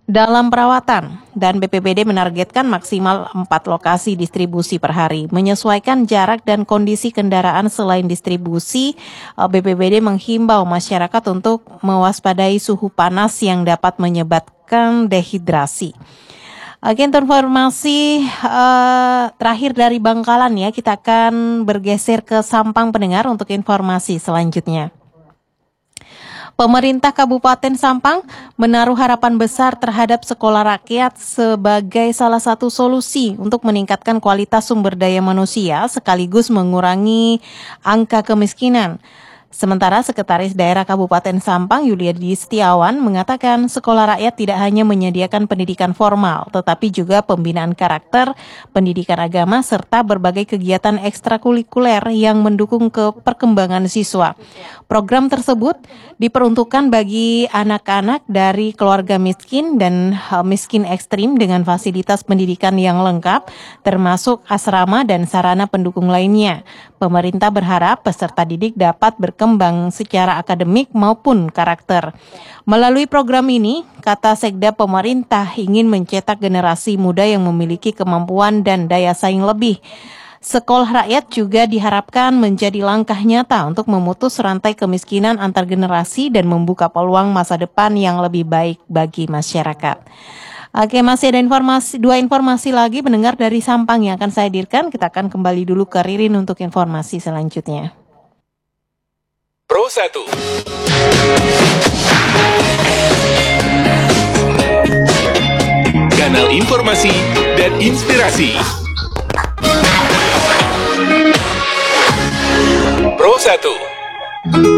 dalam perawatan, dan BPBD menargetkan maksimal 4 lokasi distribusi per hari. Menyesuaikan jarak dan kondisi kendaraan selain distribusi, BPBD menghimbau masyarakat untuk mewaspadai suhu panas yang dapat menyebabkan dehidrasi. Oke, untuk informasi terakhir dari Bangkalan ya, kita akan bergeser ke Sampang pendengar untuk informasi selanjutnya. Pemerintah Kabupaten Sampang menaruh harapan besar terhadap sekolah rakyat sebagai salah satu solusi untuk meningkatkan kualitas sumber daya manusia sekaligus mengurangi angka kemiskinan. Sementara Sekretaris Daerah Kabupaten Sampang, Yuliadi Setiawan, mengatakan sekolah rakyat tidak hanya menyediakan pendidikan formal, tetapi juga pembinaan karakter, pendidikan agama, serta berbagai kegiatan ekstrakurikuler yang mendukung perkembangan siswa. Program tersebut diperuntukkan bagi anak-anak dari keluarga miskin dan miskin ekstrim dengan fasilitas pendidikan yang lengkap, termasuk asrama dan sarana pendukung lainnya. Pemerintah berharap peserta didik dapat berkembang secara akademik maupun karakter. Melalui program ini, kata Sekda pemerintah ingin mencetak generasi muda yang memiliki kemampuan dan daya saing lebih. Sekolah rakyat juga diharapkan menjadi langkah nyata untuk memutus rantai kemiskinan antar generasi dan membuka peluang masa depan yang lebih baik bagi masyarakat. Oke, masih ada dua informasi lagi pendengar dari Sampang yang akan saya hadirkan. Kita akan kembali dulu ke Ririn untuk informasi selanjutnya. Pro 1. Kanal informasi dan inspirasi. Pro 1.